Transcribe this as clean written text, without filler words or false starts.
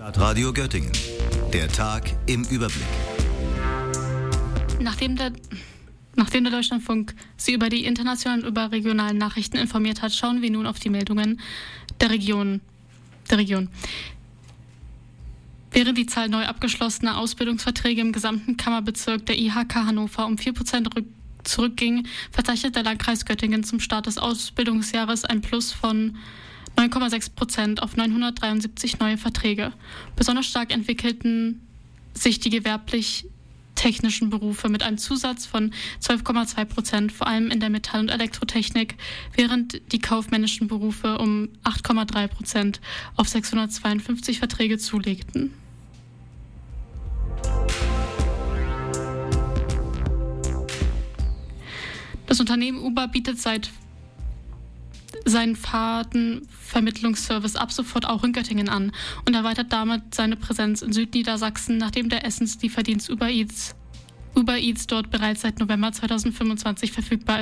Radio Göttingen. Der Tag im Überblick. Nachdem der Deutschlandfunk Sie über die internationalen und überregionalen Nachrichten informiert hat, schauen wir nun auf die Meldungen der Region. Während die Zahl neu abgeschlossener Ausbildungsverträge im gesamten Kammerbezirk der IHK Hannover um 4% zurückging, verzeichnet der Landkreis Göttingen zum Start des Ausbildungsjahres ein Plus von 9,6% auf 973 neue Verträge. Besonders stark entwickelten sich die gewerblich-technischen Berufe mit einem Zusatz von 12,2%, vor allem in der Metall- und Elektrotechnik, während die kaufmännischen Berufe um 8,3% auf 652 Verträge zulegten. Das Unternehmen Uber bietet seinen Fahrtenvermittlungsservice ab sofort auch in Göttingen an und erweitert damit seine Präsenz in Südniedersachsen, nachdem der Essenslieferdienst Uber Eats dort bereits seit November 2025 verfügbar ist.